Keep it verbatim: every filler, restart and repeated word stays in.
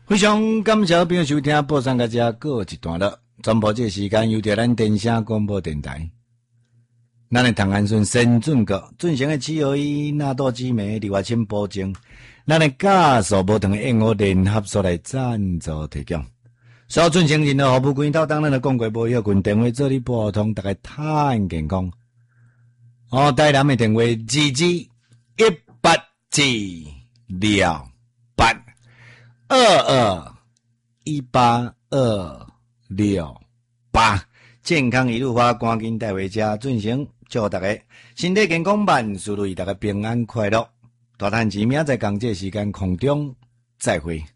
非常感谢朋友收听，播送到这过一段落。全部这时间由着咱电声广播电台，咱的唐安顺先准国进行的七合一纳豆之美李华清保证，咱的加速无糖的燕窝联合所来赞助提供。所有进行任何服务关头，当然的讲过无要群电话做你拨通，大家太健康。哦，台南的电话二二一八二六八二二一八二六八，健康一路发，赶紧带回家进行。祝大家身体健康，万事如意，大家平安快乐。大汉前明仔载同这时间空中再会。